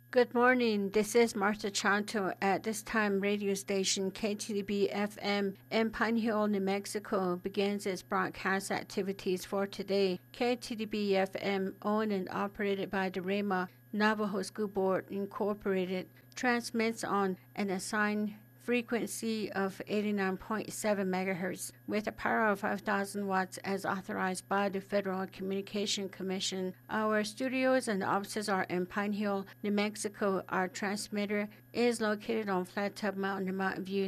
Good morning. This is Martha Chanto. At this time, radio station KTDB FM in Pine Hill, New Mexico begins its broadcast activities for today. KTDB FM, owned and operated by the Rama Navajo School Board Incorporated, transmits on an assigned frequency of 89.7 megahertz with a power of 5,000 watts as authorized by the Federal Communication Commission. Our studios and offices are in Pine Hill, New Mexico. Our transmitter is located on Flat Top Mountain in Mountain View,